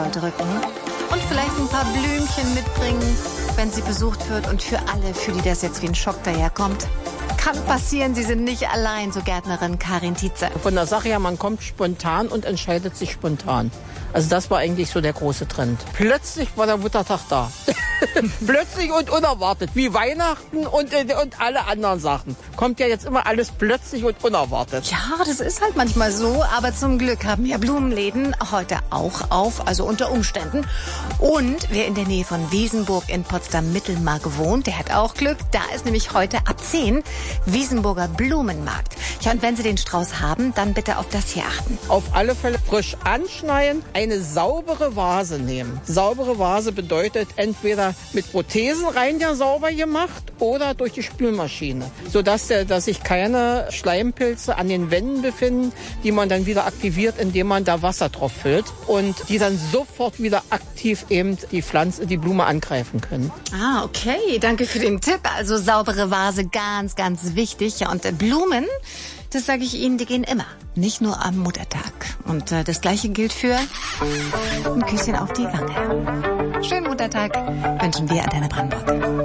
drücken und vielleicht ein paar Blümchen mitbringen, wenn sie besucht wird. Und für alle, für die das jetzt wie ein Schock daherkommt, kann passieren, Sie sind nicht allein, so Gärtnerin Karin Tietze. Von der Sache her, man kommt spontan und entscheidet sich spontan. Also das war eigentlich so der große Trend. Plötzlich war der Muttertag da. Plötzlich und unerwartet, wie Weihnachten und alle anderen Sachen. Kommt ja jetzt immer alles plötzlich und unerwartet. Ja, das ist halt manchmal so, aber zum Glück haben ja Blumenläden heute auch auf, also unter Umständen. Und wer in der Nähe von Wiesenburg in Potsdam-Mittelmark wohnt, der hat auch Glück. Da ist nämlich heute ab 10 Wiesenburger Blumenmarkt. Ja, und wenn Sie den Strauß haben, dann bitte auf das hier achten. Auf alle Fälle frisch anschneiden, eine saubere Vase nehmen. Saubere Vase bedeutet entweder mit Prothesen rein ja sauber gemacht oder durch die Spülmaschine, sodass sich keine Schleimpilze an den Wänden befinden, die man dann wieder aktiviert, indem man da Wasser drauf füllt und die dann sofort wieder aktiv eben die Blume angreifen können. Ah, okay. Danke für den Tipp. Also saubere Vase, ganz, ganz wichtig. Ja, und Blumen, das sage ich Ihnen, die gehen immer. Nicht nur am Muttertag. Und das Gleiche gilt für ein Küsschen auf die Wange. Schönen Muttertag wünschen wir, Antenne Brandenburg.